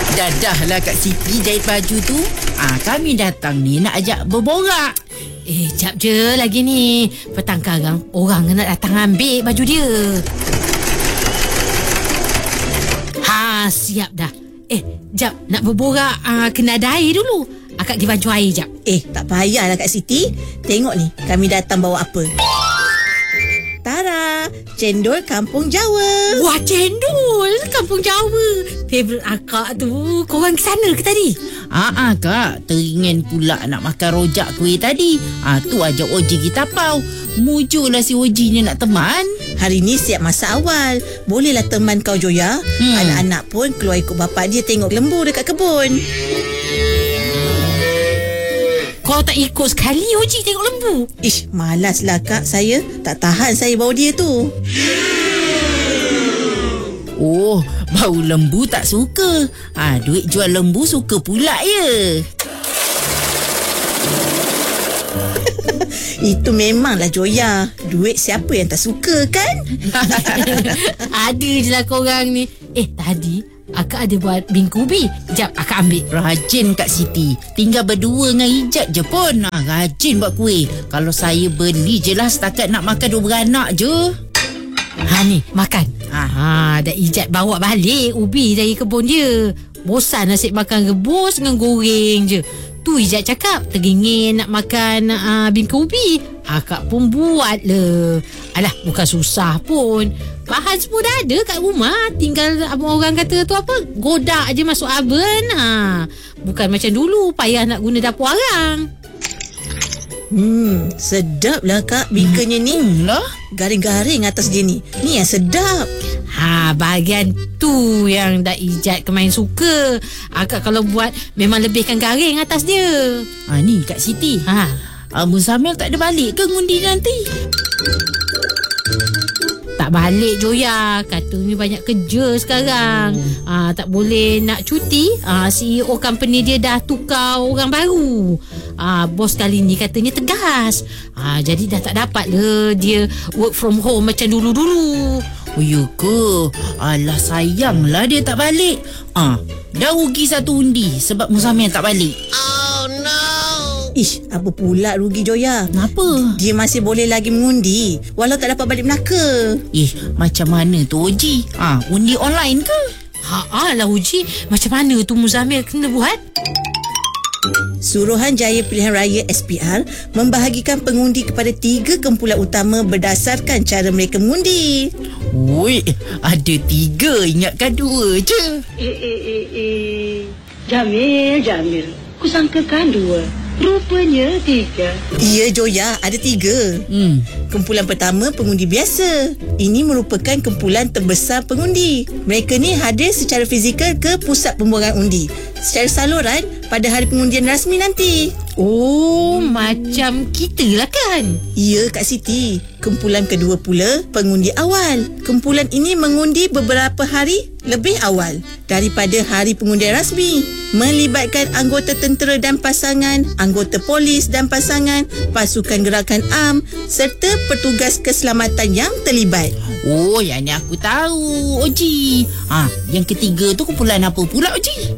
Dahlah Kak Siti jahit baju tu. Kami datang ni nak ajak berborak. Jap je lagi ni. Petang karang orang nak datang ambil baju dia. Siap dah. Jap nak berborak kena ada air dulu. Akak pergi baju air jap. Tak payahlah Kak Siti. Tengok ni, kami datang bawa apa. Tara, cendol kampung Jawa. Wah, cendol kampung Jawa. Favourite akak tu. Korang ke sana ke tadi? Kak, teringin pula nak makan rojak kuih tadi. Tu ajak Oji kita tapau. Mujurlah si Oji ni nak teman. Hari ni siap masa awal. Bolehlah teman kau Joya. Anak-anak pun keluar ikut bapak dia tengok lembu dekat kebun. Kau tak ikut sekali Oji tengok lembu? Malaslah Kak saya. Tak tahan saya bawa dia tu. Oh, bau lembu tak suka. Duit jual lembu suka pula ya. Itu memanglah Joya. Duit siapa yang tak suka kan? Ada je lah korang ni. Tadi akak ada buat bingku ubi. Jap akak ambil. Rajin Kak Siti. Tinggal berdua dengan Ijat je pun. Rajin buat kuih. Kalau saya beli je lah setakat nak makan 2 beranak je. Ni makan. Dah Ijat bawa balik ubi dari kebun dia. Bosan nasib makan rebus dengan goreng je. Tu Ijat cakap teringin nak makan bingka ubi. Akak pun buat le. Alah, bukan susah pun. Bahan semua dah ada kat rumah. Tinggal abang orang kata tu apa, godak je masuk oven. Bukan macam dulu payah nak guna dapur arang. Sedap lah Kak bingkanya ni. Garing-garing atas dia ni. Ni yang sedap. Bahagian tu yang dah Ijat kemain suka. Akak kalau buat memang lebihkan garing atas dia. Ni Kak Siti. Muzamil tak ada balik ke ngundi nanti? Tak balik Joya. Katanya banyak kerja sekarang. Tak boleh nak cuti. CEO company dia dah tukar orang baru. Bos kali ni katanya tegas. Jadi dah tak dapat le dia work from home macam dulu-dulu. Oh ya ke? Alah sayanglah dia tak balik. Dah rugi 1 undi sebab Muzamil tak balik. Oh no. Apa pula rugi Joya? Kenapa? Dia masih boleh lagi mengundi walau tak dapat balik Melaka. Macam mana tu Oji? Undi online ke? Lah Uji, macam mana tu Muzamil kena buat? Suruhanjaya Pilihan Raya SPR membahagikan pengundi kepada 3 kumpulan utama berdasarkan cara mereka mengundi. Ada 3, ingatkan 2 je. Jamil, kusangkakan 2. Rupanya 3. Ya Joya, ada 3. Kumpulan pertama pengundi biasa. Ini merupakan kumpulan terbesar pengundi. Mereka ni hadir secara fizikal ke pusat pembuangan undi secara saluran pada hari pengundian rasmi nanti. Macam kita lah kan? Ya Kak Siti. Kumpulan kedua pula pengundi awal. Kumpulan ini mengundi beberapa hari lebih awal daripada hari pengundian rasmi, melibatkan anggota tentera dan pasangan, anggota polis dan pasangan, pasukan gerakan am serta petugas keselamatan yang terlibat. Yang ni aku tahu Oji. Yang ketiga tu kumpulan apa pula Oji?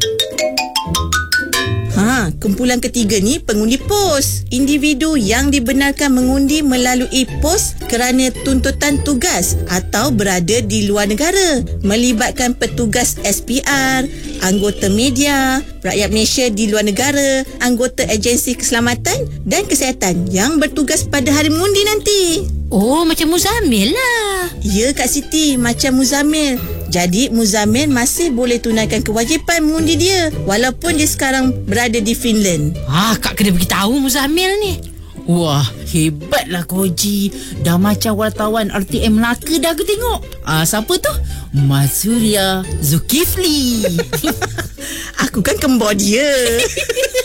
Kumpulan ketiga ni pengundi pos. Individu yang dibenarkan mengundi melalui pos kerana tuntutan tugas atau berada di luar negara, melibatkan petugas SPR, anggota media, rakyat Malaysia di luar negara, anggota agensi keselamatan dan kesihatan yang bertugas pada hari mengundi nanti. Macam Muzamil lah. Ya Kak Siti, macam Muzamil. Jadi Muzamil masih boleh tunaikan kewajipan mengundi dia walaupun dia sekarang berada di Finland. Kak kena beritahu Muzamil ni. Wah, hebatlah kau Oji. Dah macam wartawan RTM Melaka dah aku tengok. Siapa tu? Mas Surya Zulkifli. Aku kan kembar dia.